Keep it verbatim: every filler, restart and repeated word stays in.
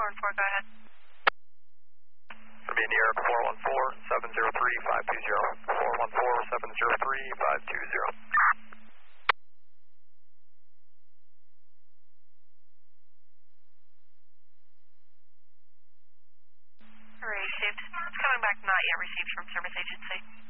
four one four, go ahead. It'll be in the air at four one four, seven zero three, five two zero. four one four, seven zero three, five two zero. Received. It's coming back not yet received from service agency.